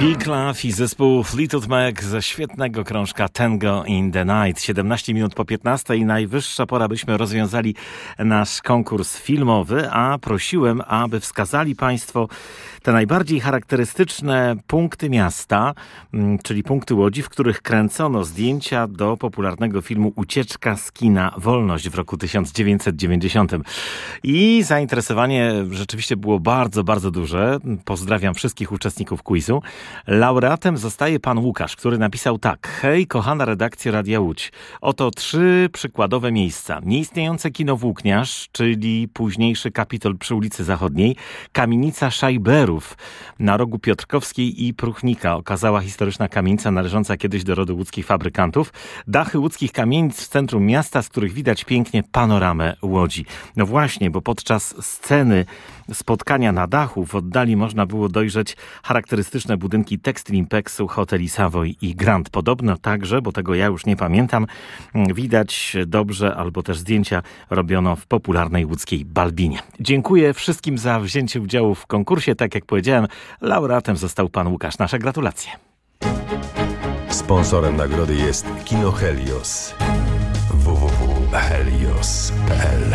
Big Love i zespół Fleetwood Mac ze świetnego krążka Tango in the Night. 17 minut po 15 i najwyższa pora, byśmy rozwiązali nasz konkurs filmowy, a prosiłem, aby wskazali Państwo te najbardziej charakterystyczne punkty miasta, czyli punkty Łodzi, w których kręcono zdjęcia do popularnego filmu Ucieczka z kina Wolność w roku 1990. I zainteresowanie rzeczywiście było bardzo, bardzo duże. Pozdrawiam wszystkich uczestników quizu. Laureatem zostaje pan Łukasz, który napisał tak. Hej, kochana redakcja Radia Łódź. Oto 3 przykładowe miejsca. Nieistniejące kino Włókniarz, czyli późniejszy Kapitol przy ulicy Zachodniej, kamienica Szajberów na rogu Piotrkowskiej i Pruchnika. Okazała historyczna kamienica należąca kiedyś do rodu łódzkich fabrykantów. Dachy łódzkich kamienic w centrum miasta, z których widać pięknie panoramę Łodzi. No właśnie, bo podczas sceny spotkania na dachu w oddali można było dojrzeć charakterystyczne budynki Textile Impexu, hoteli Savoy i Grand. Podobno także, bo tego ja już nie pamiętam, widać dobrze, albo też zdjęcia robiono w popularnej łódzkiej Balbinie. Dziękuję wszystkim za wzięcie udziału w konkursie. Tak jak powiedziałem, laureatem został pan Łukasz. Nasze gratulacje. Sponsorem nagrody jest Kino Helios. www.helios.pl